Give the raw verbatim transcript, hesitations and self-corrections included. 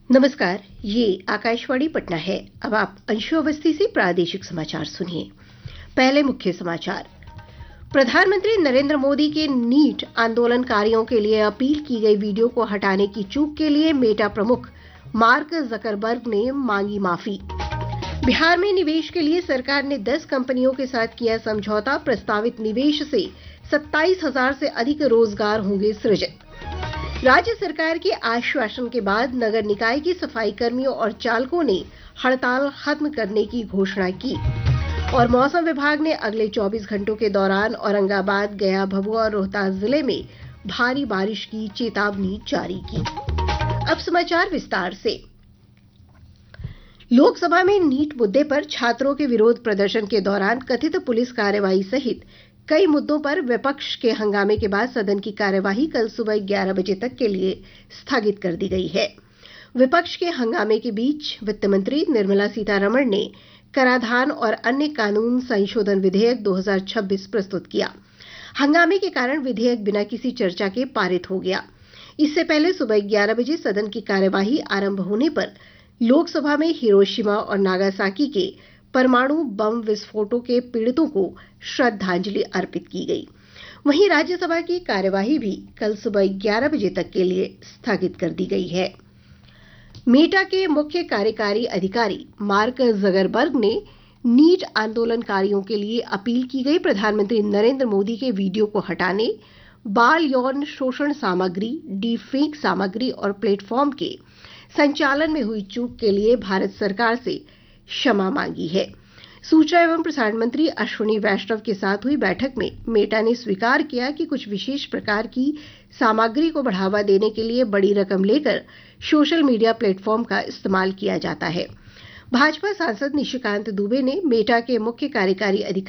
नमस्कार, ये आकाशवाणी पटना है। अब आप अंशु अवस्थी से प्रादेशिक समाचार सुनिए। पहले मुख्य समाचार। प्रधानमंत्री नरेंद्र मोदी के नीट आंदोलनकारियों के लिए अपील की गई वीडियो को हटाने की चूक के लिए मेटा प्रमुख मार्क जकरबर्ग ने मांगी माफी। बिहार में निवेश के लिए सरकार ने दस कंपनियों के साथ किया समझौता। प्रस्तावित निवेश से सत्ताईस हजार से अधिक रोजगार होंगे सृजित। राज्य सरकार के आश्वासन के बाद नगर निकाय के सफाई कर्मियों और चालकों ने हड़ताल खत्म करने की घोषणा की। और मौसम विभाग ने अगले चौबीस घंटों के दौरान औरंगाबाद, गया, भभुआ और रोहतास जिले में भारी बारिश की चेतावनी जारी की। अब समाचार विस्तार से। लोकसभा में नीट मुद्दे पर छात्रों के विरोध प्रदर्शन के दौरान कथित पुलिस कार्रवाई सहित कई मुद्दों पर विपक्ष के हंगामे के बाद सदन की कार्यवाही कल सुबह ग्यारह बजे तक के लिए स्थगित कर दी गई है। विपक्ष के हंगामे के बीच वित्त मंत्री निर्मला सीतारमण ने कराधान और अन्य कानून संशोधन विधेयक दो हजार छब्बीस प्रस्तुत किया। हंगामे के कारण विधेयक बिना किसी चर्चा के पारित हो गया। इससे पहले सुबह ग्यारह बजे सदन की कार्यवाही आरंभ होने पर लोकसभा में हिरोशिमा और नागासाकी के परमाणु बम विस्फोटों के पीड़ितों को श्रद्धांजलि अर्पित की गई। वहीं राज्यसभा की कार्यवाही भी कल सुबह ग्यारह बजे तक के लिए स्थगित कर दी गई है। मेटा के मुख्य कार्यकारी अधिकारी मार्क जकरबर्ग ने नीट आंदोलनकारियों के लिए अपील की गई प्रधानमंत्री नरेंद्र मोदी के वीडियो को हटाने, बाल यौन शोषण सामग्री, डी फेक सामग्री और प्लेटफॉर्म के संचालन में हुई चूक के लिए भारत सरकार से क्षमा मांगी है। सूचना एवं प्रसारण मंत्री अश्विनी वैष्णव के साथ हुई बैठक में मेटा ने स्वीकार किया कि कुछ विशेष प्रकार की सामग्री को बढ़ावा देने के लिए बड़ी रकम लेकर सोशल मीडिया प्लेटफॉर्म का इस्तेमाल किया जाता है। भाजपा सांसद निशिकांत दुबे ने मेटा के मुख्य कार्यकारी अधिकारी